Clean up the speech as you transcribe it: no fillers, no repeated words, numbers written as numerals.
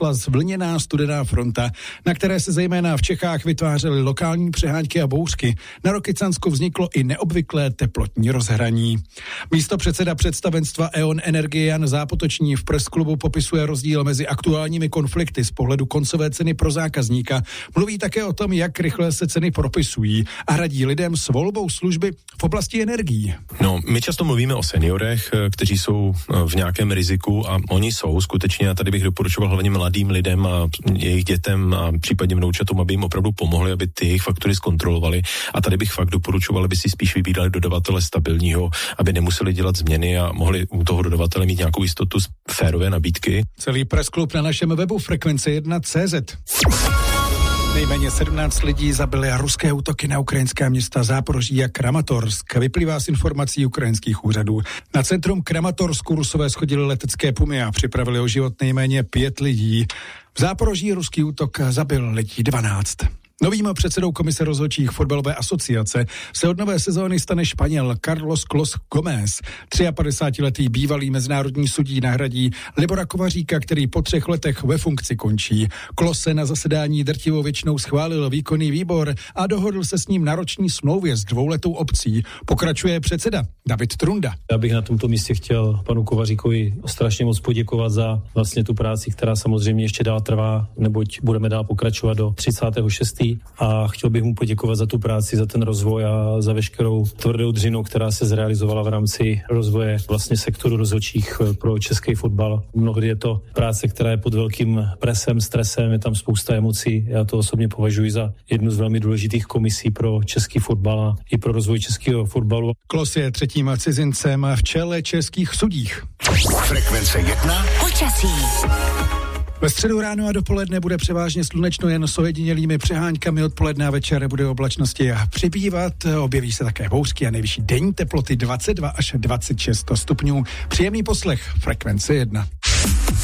nastala zvlněná studená fronta, na které se zejména v Čechách vytvářely lokální přeháňky a bouřky. Na Rokycansku vzniklo i neobvyklé teplotní rozhraní. Místopředseda představenstva E.ON Energie Jan Zápotoční v pressklubu popisuje rozdíl mezi aktuálními konflikty z pohledu koncové ceny pro zákazníka. Mluví také o tom, jak rychle se ceny propisují a radí lidem s volbou služby v oblasti energií. No, my často mluvíme o seniorech, kteří jsou v nějakém riziku a oni jsou skutečně, a tady bych doporučoval hlavně mladým lidem a jejich dětem a případně vnoučatům, aby jim opravdu pomohli, aby ty jejich faktury zkontrolovali. A tady bych fakt doporučoval, aby si spíš vybírali dodavatele stabilního, aby nemuseli dělat změny a mohli u toho dodavatele mít nějakou jistotu z férové nabídky. Celý presklub na našem webu frekvence1.cz. Nejméně 17 lidí zabily ruské útoky na ukrajinská města Záporoží a Kramatorsk. Vyplývá z informací ukrajinských úřadů. Na centrum Kramatorsku Rusové shodili letecké pumy a připravili o život nejméně 5 lidí. V Záporoží ruský útok zabil lidí 12. Novým předsedou komise rozhodčích fotbalové asociace se od nové sezóny stane Španěl Carlos Clos Gómez. 53letý bývalý mezinárodní sudí nahradí Libora Kovaříka, který po 3 letech ve funkci končí. Clos se na zasedání drtivou většinou schválil výkonný výbor a dohodl se s ním na roční smlouvě s 2letou opcí. Pokračuje předseda David Trunda. Já bych na tomto místě chtěl panu Kovaříkovi strašně moc poděkovat za vlastně tu práci, která samozřejmě ještě dál trvá, neboť budeme dál pokračovat do 36. A chtěl bych mu poděkovat za tu práci, za ten rozvoj a za veškerou tvrdou dřinu, která se zrealizovala v rámci rozvoje vlastně sektoru rozhodčích pro český fotbal. Mnohdy je to práce, která je pod velkým presem, stresem, je tam spousta emocí. Já to osobně považuji za jednu z velmi důležitých komisí pro český fotbal a i pro rozvoj českého fotbalu. Klos je 3. cizincem v čele českých sudích. Frekvence 1. Počasí. Ve středu ráno a dopoledne bude převážně slunečno, jen s ojedinělými přehánkami. Odpoledne a večer bude oblačnosti a přibývat. Objeví se také bouřky a nejvyšší denní teploty 22 až 26 stupňů. Příjemný poslech Frekvence 1.